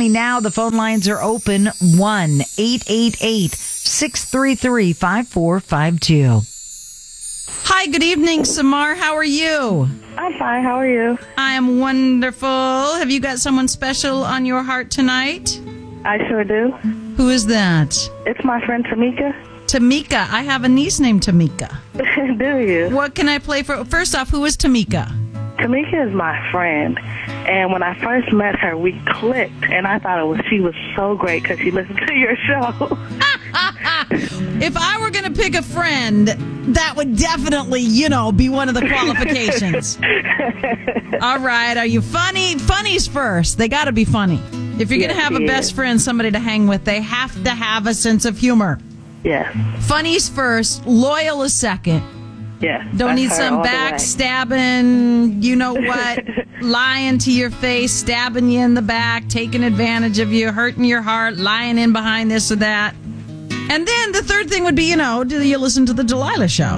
me now. The phone lines are open. 1-888-633-5452. Hi, good evening, Samar. How are you? I'm fine. How are you? I am wonderful. Have you got someone special on your heart tonight? I sure do. Who is that? It's my friend Tamika. Tamika. I have a niece named Tamika. Do you? What can I play for? First off, who is Tamika? Tamika is my friend. And when I first met her, we clicked. And I thought she was so great because she listened to your show. If I were going to pick a friend, that would definitely, be one of the qualifications. All right. Are you funny? Funny's first. They got to be funny. If you're going to have a best friend, somebody to hang with, they have to have a sense of humor. Yes. Funny's first. Loyal is second. Yes. Don't need some backstabbing, you know what, lying to your face, stabbing you in the back, taking advantage of you, hurting your heart, lying in behind this or that. And then the third thing would be, do you listen to the Delilah Show?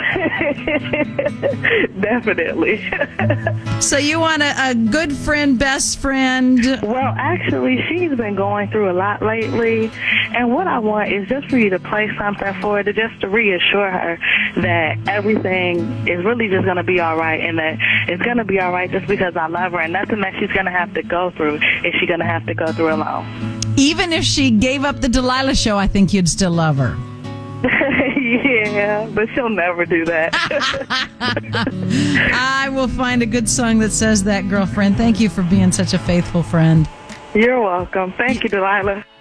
Definitely. So you want a good friend, best friend? Well, actually, she's been going through a lot lately. And what I want is just for you to play something for her, just to reassure her that everything is really just going to be all right, and that it's going to be all right just because I love her, and nothing that she's going to have to go through is she going to have to go through alone. Even if she gave up the Delilah Show, I think you'd still love her. Yeah, but she'll never do that. I will find a good song that says that, girlfriend. Thank you for being such a faithful friend. You're welcome. Thank you, Delilah.